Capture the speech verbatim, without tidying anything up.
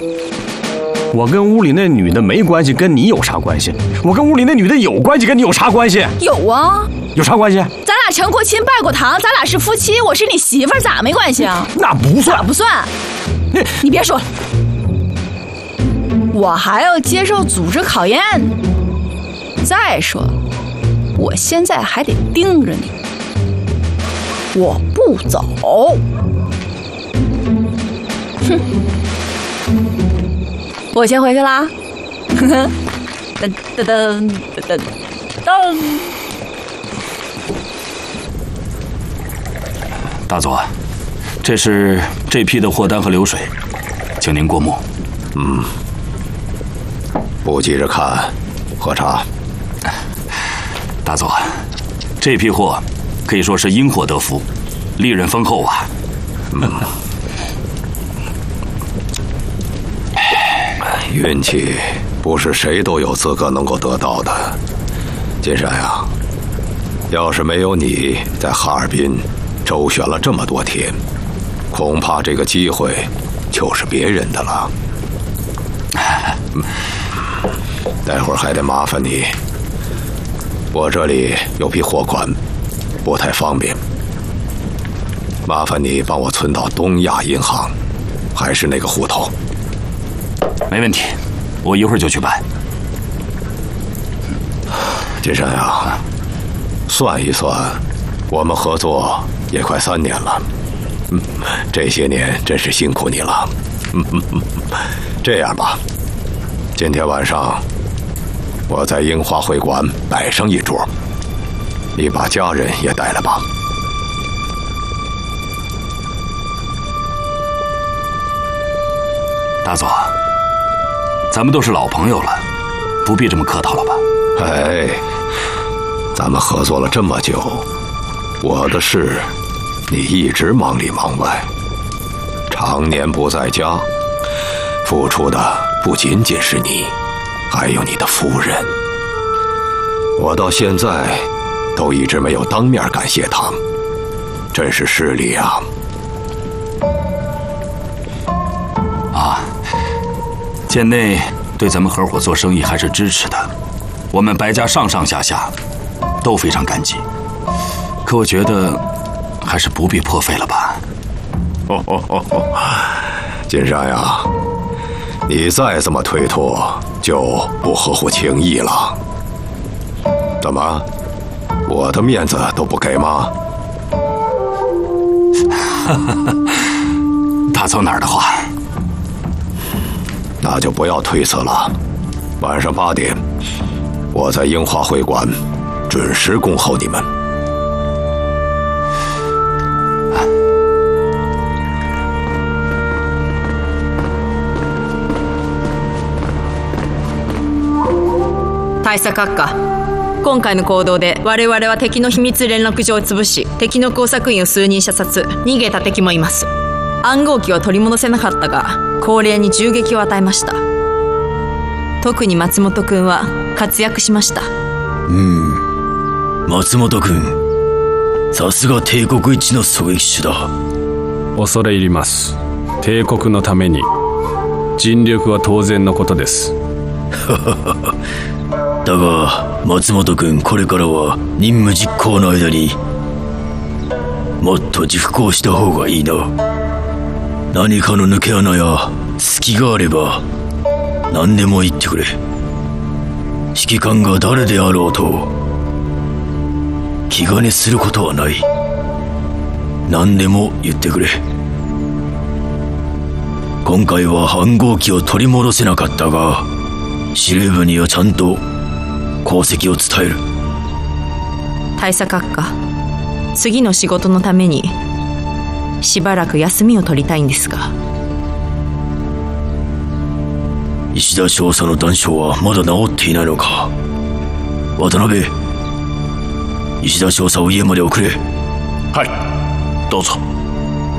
我跟屋里那女的没关系，跟你有啥关系？我跟屋里那女的有关系，跟你有啥关系？ 有啊， 有啥关系？ 咱俩成过亲拜过堂，咱俩是夫妻，我是你媳妇儿，咋没关系啊？ 那不算， 咋不算？ 你你别说了，我还要接受组织考验。再说了，我现在还得盯着你，我不走。哼。我先回去啦，噔噔噔噔噔噔。 大佐，这是这批的货单和流水，请您过目。 嗯，不急着看，喝茶。 大佐，这批货可以说是因祸得福，利润丰厚啊。 嗯。运气不是谁都有资格能够得到的，金山呀，要是没有你在哈尔滨周旋了这么多天，恐怕这个机会就是别人的了。待会儿还得麻烦你，我这里有批货款不太方便，麻烦你帮我存到东亚银行，还是那个户头。 没问题，我一会儿就去办。 金山呀，算一算，我们合作也快三年了，嗯，这些年真是辛苦你了。嗯嗯嗯，这样吧，今天晚上我在樱花会馆摆上一桌，你把家人也带来吧。 大佐，咱们都是老朋友了，不必这么客套了吧？ 哎，咱们合作了这么久，我的事你一直忙里忙外，常年不在家，付出的不仅仅是你，还有你的夫人。我到现在都一直没有当面感谢他，真是失礼啊！ 啊，贱内对咱们合伙做生意还是支持的，我们白家上上下下都非常感激。可我觉得还是不必破费了吧。 哦哦哦哦，金山呀，你再这么推脱就不合乎情义了。怎么，我的面子都不给吗？ 大佐哪儿的话？ 那就不要推辞了。晚上八点，我在樱花会馆准时恭候你们。 大佐閣下、今回の行動で我々は敵の秘密連絡所を潰し、敵の工作員を数人射殺、逃げた敵もいます。暗号機を取り戻せなかったが、高齢に銃撃を与えました。特に松本君は活躍しました。 うん、松本君、さすが帝国一の狙撃手だ。 恐れ入ります。帝国のために尽力は当然のことです。 だが松本君、これからは任務実行の間にもっと熟考した方がいいな。何かの抜け穴や隙があれば何でも言ってくれ。指揮官が誰であろうと気兼ねすることはない。何でも言ってくれ。今回は暗号機を取り戻せなかったが、司令部にはちゃんと功績を伝える。 大佐閣下、次の仕事のためにしばらく休みを取りたいんですが。 石田少佐の断傷はまだ治っていないのか。渡辺、石田少佐を家まで送れ。 はい、どうぞ。